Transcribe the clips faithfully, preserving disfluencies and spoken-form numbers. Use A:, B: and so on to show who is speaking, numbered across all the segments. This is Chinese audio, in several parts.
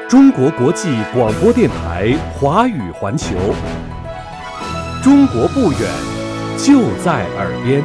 A: 中国国际广播电台华语环球，中国不远，就在耳边。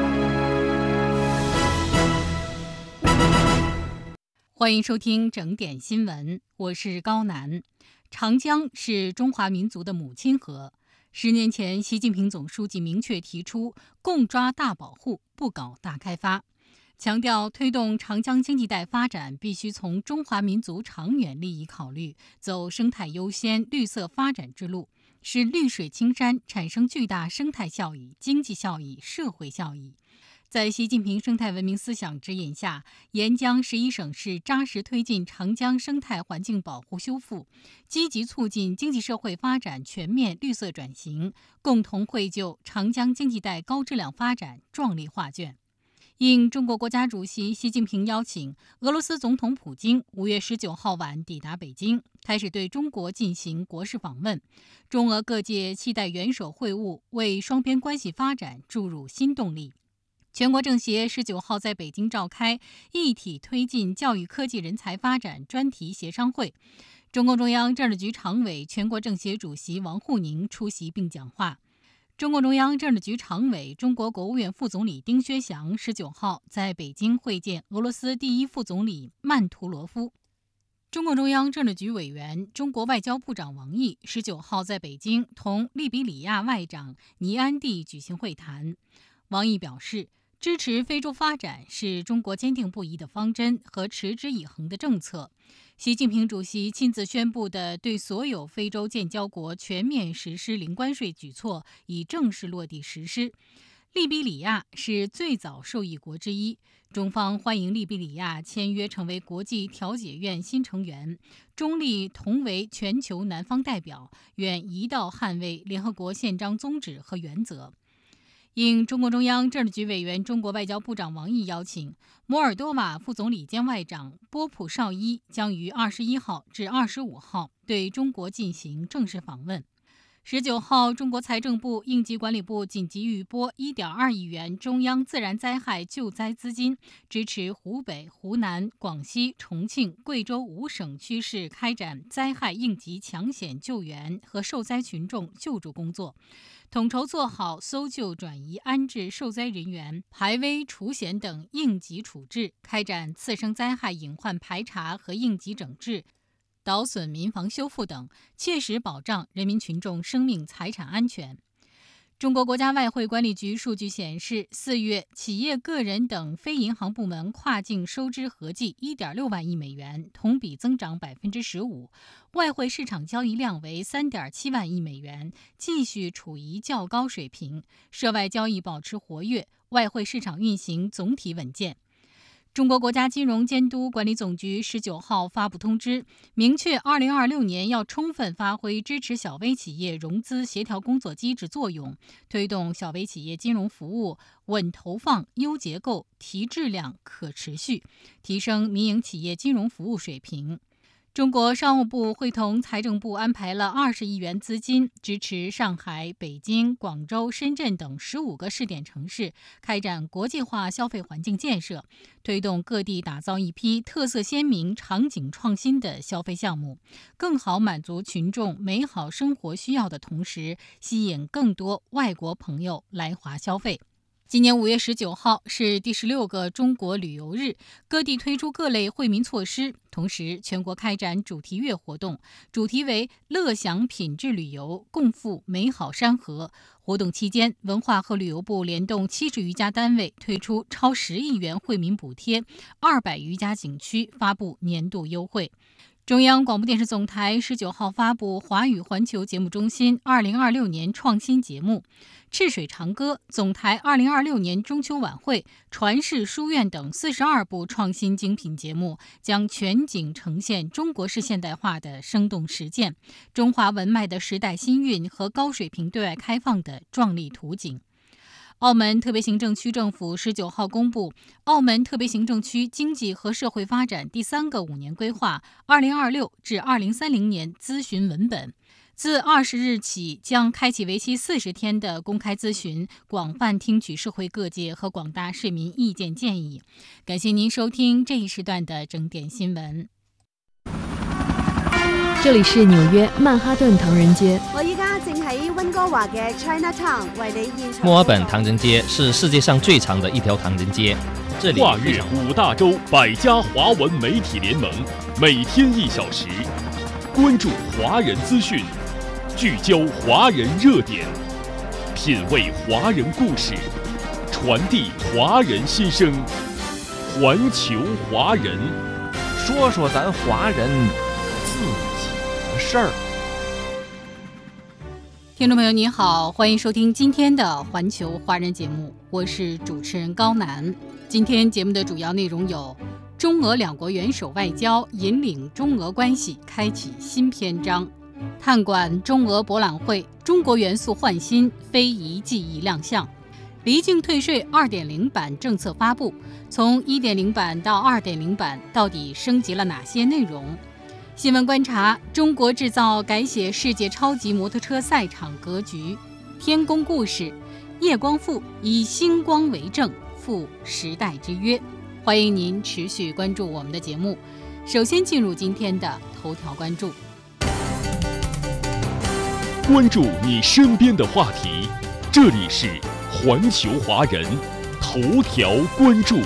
B: 欢迎收听整点新闻，我是高楠。长江是中华民族的母亲河。十年前，习近平总书记明确提出共抓大保护，不搞大开发，强调推动长江经济带发展必须从中华民族长远利益考虑，走生态优先、绿色发展之路，使绿水青山产生巨大生态效益、经济效益、社会效益。在习近平生态文明思想指引下，沿江十一省市扎实推进长江生态环境保护修复，积极促进经济社会发展全面绿色转型，共同绘就长江经济带高质量发展壮丽画卷。应中国国家主席习近平邀请，俄罗斯总统普京五月十九号晚抵达北京，开始对中国进行国事访问。中俄各界期待元首会晤为双边关系发展注入新动力。全国政协十九号在北京召开一体推进教育科技人才发展专题协商会，中共中央政治局常委、全国政协主席王沪宁出席并讲话。中共中央政治局常委、中国国务院副总理丁薛祥十九号在北京会见俄罗斯第一副总理曼图罗夫。中共中央政治局委员、中国外交部长王毅十九号在北京同利比里亚外长尼安蒂举行会谈。王毅表示，支持非洲发展是中国坚定不移的方针和持之以恒的政策。习近平主席亲自宣布的对所有非洲建交国全面实施零关税举措已正式落地实施。利比里亚是最早受益国之一，中方欢迎利比里亚签约成为国际调解院新成员，中立同为全球南方代表，愿一道捍卫联合国宪章宗旨和原则。应中共中央政治局委员、中国外交部长王毅邀请，摩尔多瓦副总理兼外长波普绍伊将于二十一号至二十五号对中国进行正式访问。十九号，中国财政部、应急管理部紧急预拨 一点二亿元中央自然灾害救灾资金，支持湖北、湖南、广西、重庆、贵州五省区市开展灾害应急抢险救援和受灾群众救助工作，统筹做好搜救、转移、安置受灾人员、排危除险等应急处置，开展次生灾害隐患排查和应急整治、岛损民房修复等，切实保障人民群众生命财产安全。中国国家外汇管理局数据显示，四月企业、个人等非银行部门跨境收支合计 一点六万亿美元，同比增长 百分之十五， 外汇市场交易量为 三点七万亿美元，继续处于较高水平，涉外交易保持活跃，外汇市场运行总体稳健。中国国家金融监督管理总局十九号发布通知，明确二零二六年要充分发挥支持小微企业融资协调工作机制作用，推动小微企业金融服务稳投放、优结构、提质量、可持续，提升民营企业金融服务水平。中国商务部会同财政部安排了二十亿元资金，支持上海、北京、广州、深圳等十五个试点城市开展国际化消费环境建设，推动各地打造一批特色鲜明、场景创新的消费项目，更好满足群众美好生活需要的同时，吸引更多外国朋友来华消费。今年五月十九号是第十六个中国旅游日，各地推出各类惠民措施，同时全国开展主题月活动，主题为乐享品质旅游，共赴美好山河。活动期间，文化和旅游部联动七十余家单位推出超十亿元惠民补贴，二百余家景区发布年度优惠。中央广播电视总台十九号发布华语环球节目中心二零二六年创新节目，赤水长歌、总台二零二六年中秋晚会、传世书院等四十二部创新精品节目，将全景呈现中国式现代化的生动实践，中华文脉的时代新韵和高水平对外开放的壮丽图景。澳门特别行政区政府十九号公布澳门特别行政区经济和社会发展第三个五年规划二零二六至二零三零年咨询文本，自二十日起将开启为期四十天的公开咨询，广泛听取社会各界和广大市民意见建议。感谢您收听这一时段的整点新闻。
C: 这里是纽约曼哈顿唐人街。
D: 我依家正喺温哥華嘅 Chinatown 為你現場。
E: 墨爾本唐人街是世界上最長的一條唐人街，這裡
A: 跨越五大洲百家華文媒體聯盟，每天一小時，關注華人資訊，聚焦華人熱點，品味華人故事，傳遞華人心聲，環球華人，
F: 說說咱華人自己的事兒。
B: 听众朋友您好，欢迎收听今天的环球华人节目，我是主持人高楠。今天节目的主要内容有：中俄两国元首外交引领中俄关系开启新篇章；探馆中俄博览会，中国元素焕新，非遗技艺亮相；离境退税 二点零 版政策发布，从 一点零 版到 二点零 版到底升级了哪些内容？新闻观察：中国制造改写世界超级摩托车赛场格局；天宫故事，叶光富以星光为证，赴时代之约。欢迎您持续关注我们的节目。首先进入今天的头条关注。
A: 关注你身边的话题，这里是环球华人头条关注。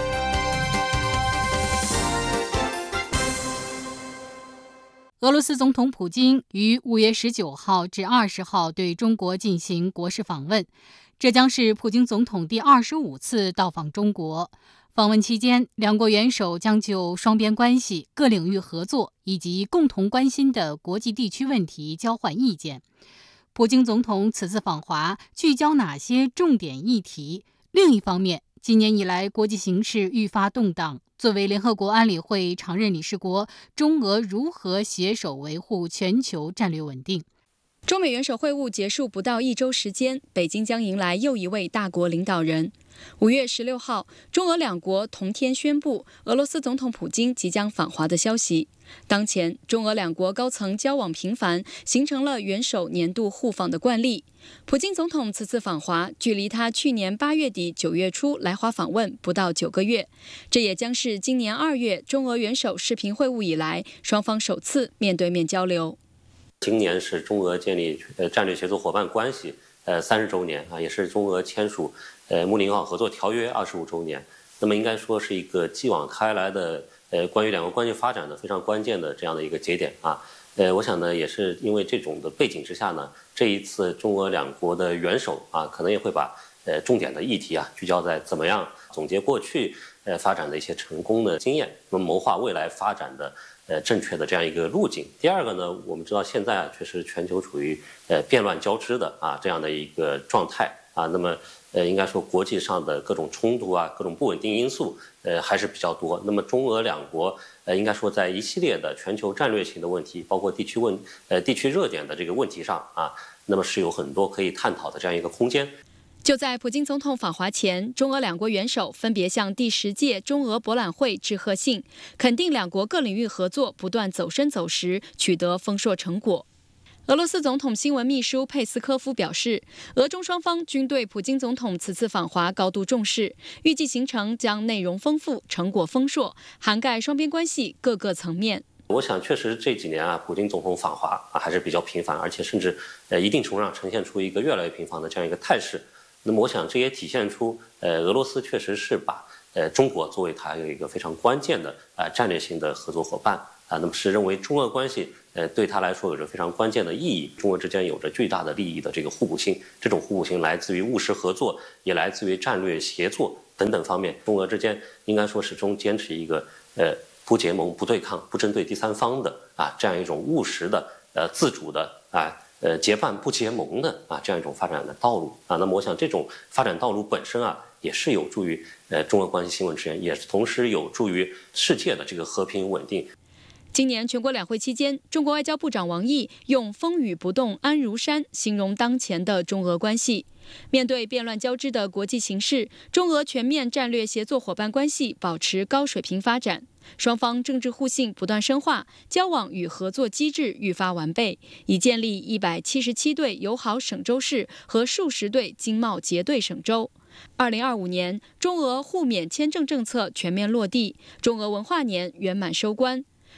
B: 俄罗斯总统普京于五月十九号至二十号对中国进行国事访问，这将是普京总统第二十五次到访中国。访问期间，两国元首将就双边关系、各领域合作以及共同关心的国际地区问题交换意见。普京总统此次访华聚焦哪些重点议题？另一方面，今年以来国际形势愈发动荡，作为联合国安理会常任理事国，中俄如何携手维护全球战略稳定？
G: 中美元首会晤结束不到一周时间，北京将迎来又一位大国领导人。五月十六号，中俄两国同天宣布俄罗斯总统普京即将访华的消息。当前，中俄两国高层交往频繁，形成了元首年度互访的惯例。普京总统此次访华，距离他去年八月底九月初来华访问不到九个月，这也将是今年二月中俄元首视频会晤以来，双方首次面对面交流。
H: 今年是中俄建立呃战略协作伙伴关系呃三十周年啊，也是中俄签署呃睦邻友好合作条约二十五周年。那么应该说是一个继往开来的呃关于两国关系发展的非常关键的这样的一个节点啊。呃，我想呢，也是因为这种的背景之下呢，这一次中俄两国的元首啊，可能也会把呃重点的议题啊聚焦在怎么样总结过去呃发展的一些成功的经验，那么谋划未来发展的呃正确的这样一个路径。第二个呢，我们知道现在啊，确实全球处于呃变乱交织的啊这样的一个状态啊，那么呃应该说国际上的各种冲突啊，各种不稳定因素呃还是比较多。那么中俄两国呃应该说在一系列的全球战略性的问题，包括地区问呃地区热点的这个问题上啊，那么是有很多可以探讨的这样一个空间。
G: 就在普京总统访华前，中俄两国元首分别向第十届中俄博览会致贺信，肯定两国各领域合作不断走深走实，取得丰硕成果。俄罗斯总统新闻秘书佩斯科夫表示，俄中双方均对普京总统此次访华高度重视，预计行程将内容丰富、成果丰硕，涵盖双边关系各个层面。
H: 我想，确实这几年啊，普京总统访华啊还是比较频繁，而且甚至呃一定程度上呈现出一个越来越频繁的这样一个态势。那么我想这也体现出呃俄罗斯确实是把呃中国作为它有一个非常关键的啊、呃、战略性的合作伙伴啊，那么是认为中俄关系呃对他来说有着非常关键的意义，中俄之间有着巨大的利益的这个互补性，这种互补性来自于务实合作，也来自于战略协作等等方面。中俄之间应该说始终坚持一个呃不结盟、不对抗、不针对第三方的啊这样一种务实的呃自主的啊。呃，结伴不结盟的啊，这样一种发展的道路啊，那么我想这种发展道路本身啊，也是有助于呃中俄关系新稳致远，也同时有助于世界的这个和平稳定。
G: 今年全国两会期间，中国外交部长王毅用“风雨不动安如山”形容当前的中俄关系。面对变乱交织的国际形势，中俄全面战略协作伙伴关系保持高水平发展，双方政治互信不断深化，交往与合作机制愈发完备，已建立一百七十七对友好省州市和数十对经贸结对省州。二零二五年，中俄互免签证政策全面落地，中俄文化年圆满收官。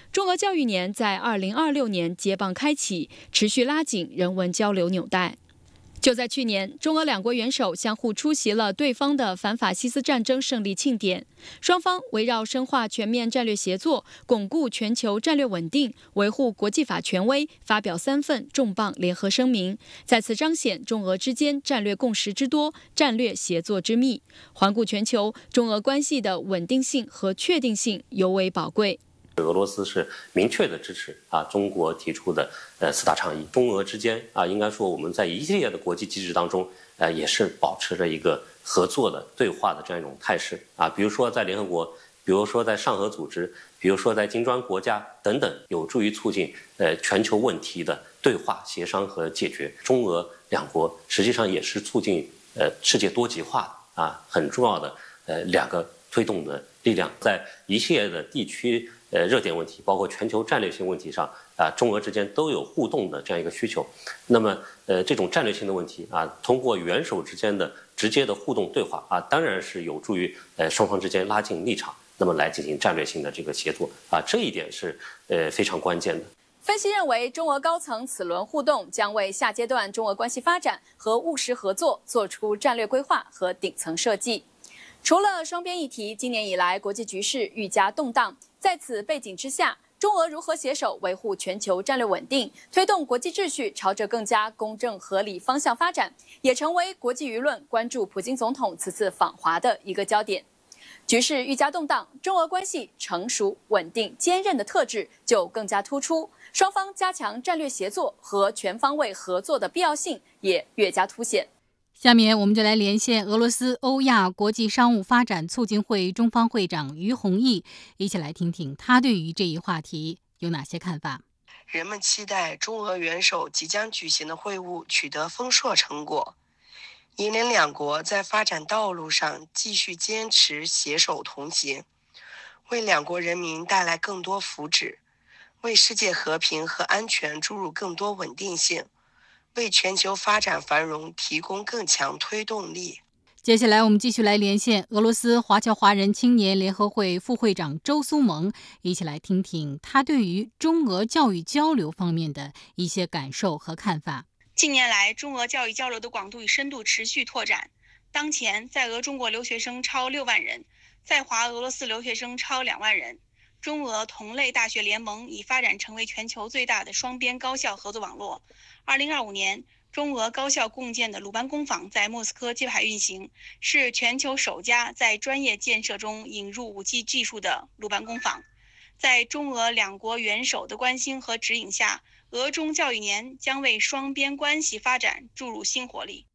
G: 中俄教育年在二零二六年接棒开启，持续拉紧人文交流纽带。就在去年，中俄两国元首相互出席了对方的反法西斯战争胜利庆典，双方围绕深化全面战略协作、巩固全球战略稳定、维护国际法权威，发表三份重磅联合声明，再次彰显中俄之间战略共识之多、战略协作之密，环顾全球，中俄关系的稳定性和确定性尤为宝贵。
H: 俄罗斯是明确的支持啊中国提出的呃四大倡议，中俄之间啊应该说我们在一系列的国际机制当中，呃也是保持着一个合作的对话的这样一种态势啊，比如说在联合国，比如说在上合组织，比如说在金砖国家等等，有助于促进呃全球问题的对话协商和解决。中俄两国实际上也是促进呃世界多极化啊很重要的呃两个推动的力量，在一系列的地区呃热点问题，包括全球战略性问题上啊，中俄之间都有互动的这样一个需求。那么呃这种战略性的问题啊，通过元首之间的直接的互动对话啊，当然是有助于呃双方之间拉近立场，那么来进行战略性的这个协作啊，这一点是呃非常关键的。
G: 分析认为，中俄高层此轮互动将为下阶段中俄关系发展和务实合作做出战略规划和顶层设计。除了双边议题，今年以来国际局势愈加动荡，在此背景之下，中俄如何携手维护全球战略稳定，推动国际秩序朝着更加公正合理方向发展，也成为国际舆论关注普京总统此次访华的一个焦点。局势愈加动荡，中俄关系成熟、稳定、坚韧的特质就更加突出，双方加强战略协作和全方位合作的必要性也越加凸显。
B: 下面我们就来连线俄罗斯欧亚国际商务发展促进会中方会长于洪毅，一起来听听他对于这一话题有哪些看法。
I: 人们期待中俄元首即将举行的会晤取得丰硕成果，引领两国在发展道路上继续坚持携手同行，为两国人民带来更多福祉，为世界和平和安全注入更多稳定性，为全球发展繁荣提供更强推动力。
B: 接下来我们继续来连线俄罗斯华侨华人青年联合会副会长周苏萌，一起来听听他对于中俄教育交流方面的一些感受和看法。
J: 近年来，中俄教育交流的广度与深度持续拓展。当前，在俄中国留学生超六万人，在华俄罗斯留学生超两万人。中俄同类大学联盟已发展成为全球最大的双边高校合作网络。二零二五年，中俄高校共建的鲁班工坊在莫斯科揭牌运行，是全球首家在专业建设中引入 五 G 技术的鲁班工坊。在中俄两国元首的关心和指引下，俄中教育年将为双边关系发展注入新活力。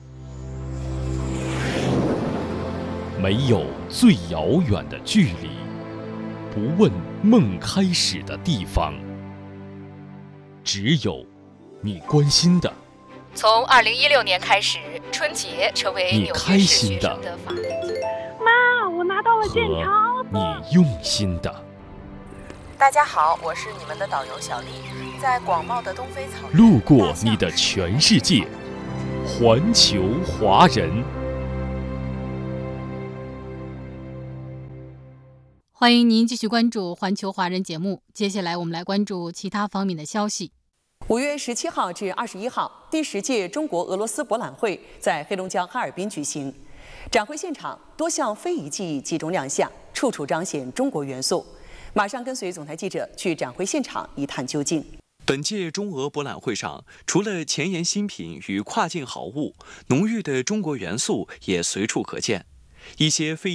A: 没有最遥远的距离，不问梦开始的地方，只有你关心的。
K: 从二零一六年开始，春节成为纽约市学生的法定节日。
L: 妈，我拿到了健康。
A: 你用心的。
M: 大家好，我是你们的导游小丽，在广袤的东非草原，
A: 路过你的全世界，环球华人。
B: 欢迎您继续关注环球华人节目，接下来我们来关注其他方面的消息。
N: 五月十七号至二十一号，第十届中国俄罗斯博览会在黑龙江哈尔滨举行。展会现场，多项非遗技艺集中亮相，处处彰显中国元素。马上跟随总台记者去展会现场一探究竟。
O: 本届中俄博览会上，除了前沿新品与跨境好物，浓郁的中国元素也随处可见。一些非